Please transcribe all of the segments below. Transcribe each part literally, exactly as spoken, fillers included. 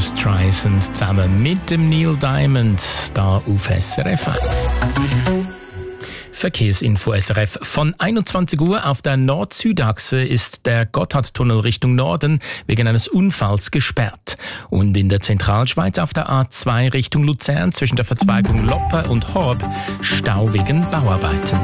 Streisand zusammen mit dem Neil Diamond da auf S R F eins. Verkehrsinfo S R F. Von einundzwanzig Uhr auf der Nord-Süd-Achse ist der Gotthardtunnel Richtung Norden wegen eines Unfalls gesperrt. Und in der Zentralschweiz auf der A zwei Richtung Luzern zwischen der Verzweigung Loppe und Horb Stau wegen Bauarbeiten.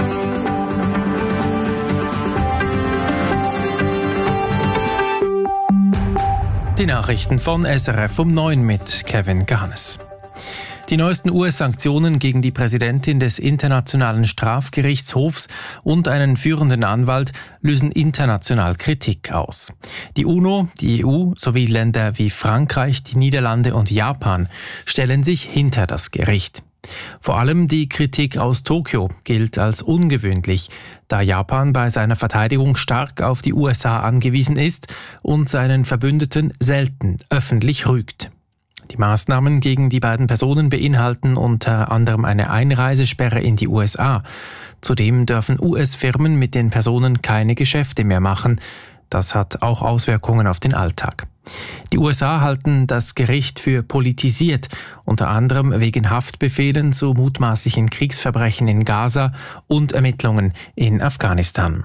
Die Nachrichten von S R F um neun mit Kevin Gahanes. Die neuesten U S-Sanktionen gegen die Präsidentin des Internationalen Strafgerichtshofs und einen führenden Anwalt lösen international Kritik aus. Die UNO, die E U sowie Länder wie Frankreich, die Niederlande und Japan stellen sich hinter das Gericht. Vor allem die Kritik aus Tokio gilt als ungewöhnlich, da Japan bei seiner Verteidigung stark auf die U S A angewiesen ist und seinen Verbündeten selten öffentlich rügt. Die Maßnahmen gegen die beiden Personen beinhalten unter anderem eine Einreisesperre in die U S A. Zudem dürfen U S-Firmen mit den Personen keine Geschäfte mehr machen. Das hat auch Auswirkungen auf den Alltag. Die U S A halten das Gericht für politisiert, unter anderem wegen Haftbefehlen zu mutmaßlichen Kriegsverbrechen in Gaza und Ermittlungen in Afghanistan.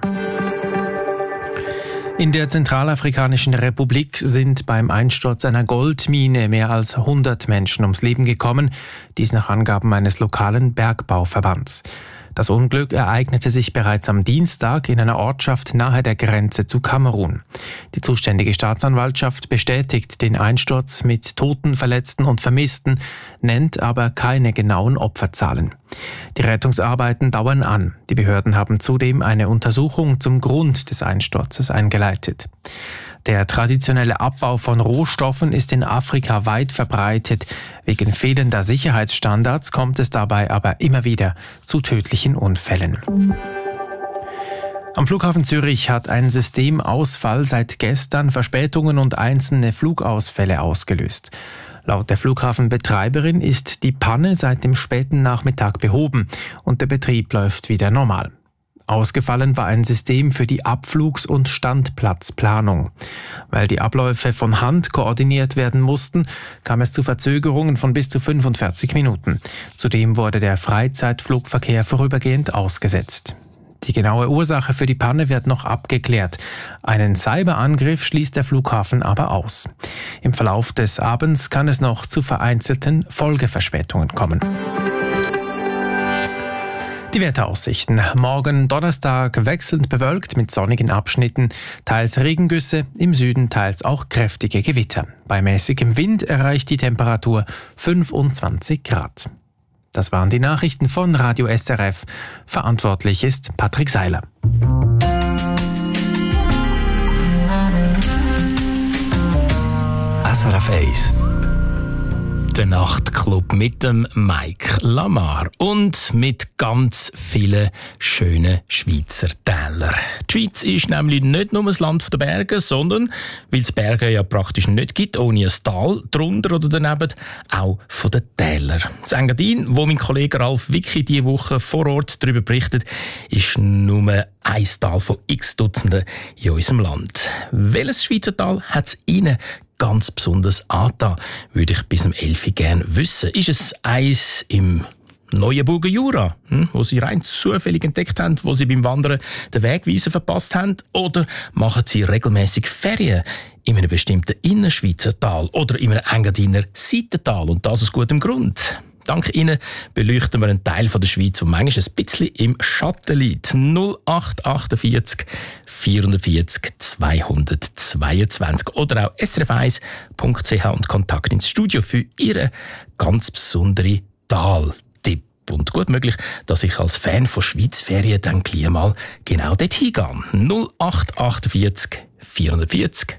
In der Zentralafrikanischen Republik sind beim Einsturz einer Goldmine mehr als hundert Menschen ums Leben gekommen, dies nach Angaben eines lokalen Bergbauverbands. Das Unglück ereignete sich bereits am Dienstag in einer Ortschaft nahe der Grenze zu Kamerun. Die zuständige Staatsanwaltschaft bestätigt den Einsturz mit Toten, Verletzten und Vermissten, nennt aber keine genauen Opferzahlen. Die Rettungsarbeiten dauern an. Die Behörden haben zudem eine Untersuchung zum Grund des Einsturzes eingeleitet. Der traditionelle Abbau von Rohstoffen ist in Afrika weit verbreitet. Wegen fehlender Sicherheitsstandards kommt es dabei aber immer wieder zu tödlichen Unfällen. Am Flughafen Zürich hat ein Systemausfall seit gestern Verspätungen und einzelne Flugausfälle ausgelöst. Laut der Flughafenbetreiberin ist die Panne seit dem späten Nachmittag behoben und der Betrieb läuft wieder normal. Ausgefallen war ein System für die Abflugs- und Standplatzplanung. Weil die Abläufe von Hand koordiniert werden mussten, kam es zu Verzögerungen von bis zu fünfundvierzig Minuten. Zudem wurde der Freizeitflugverkehr vorübergehend ausgesetzt. Die genaue Ursache für die Panne wird noch abgeklärt. Einen Cyberangriff schließt der Flughafen aber aus. Im Verlauf des Abends kann es noch zu vereinzelten Folgeverspätungen kommen. Die Wetteraussichten. Morgen Donnerstag wechselnd bewölkt mit sonnigen Abschnitten, teils Regengüsse, im Süden teils auch kräftige Gewitter. Bei mäßigem Wind erreicht die Temperatur fünfundzwanzig Grad. Das waren die Nachrichten von Radio S R F. Verantwortlich ist Patrick Seiler. S R F eins. Der Nachtclub mit dem Mike Lamar und mit ganz vielen schönen Schweizer Tälern. Die Schweiz ist nämlich nicht nur das Land der Berge, sondern, weil es Berge ja praktisch nicht gibt, ohne ein Tal, drunter oder daneben, auch von den Tälern. Das Engadin, wo mein Kollege Ralf Wicki diese Woche vor Ort darüber berichtet, ist nur ein Tal von x Dutzenden in unserem Land. Welches Schweizer Tal hat es Ihnen ganz besonders angetan, würde ich bis um elf Uhr gerne wissen. Ist es eins im Neuenburger Jura, hm, wo Sie rein zufällig entdeckt haben, wo Sie beim Wandern den Wegweiser verpasst haben? Oder machen Sie regelmäßig Ferien in einem bestimmten Innerschweizer Tal oder in einem Engadiner Seitental? Und das aus gutem Grund. Dank Ihnen beleuchten wir einen Teil von der Schweiz, der manchmal ein bisschen im Schatten liegt. null acht achtundvierzig vierundvierzig zweihundertzweiundzwanzig oder auch s r f eins punkt c h und Kontakt ins Studio für Ihren ganz besonderen Taltipp. Und gut möglich, dass ich als Fan von Schweizferien dann gleich mal genau dort hingehe. null acht achtundvierzig vierundvierzig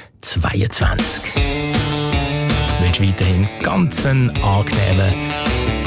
zweihundertzweiundzwanzig. Ich wünsche weiterhin ganz einen angenehmen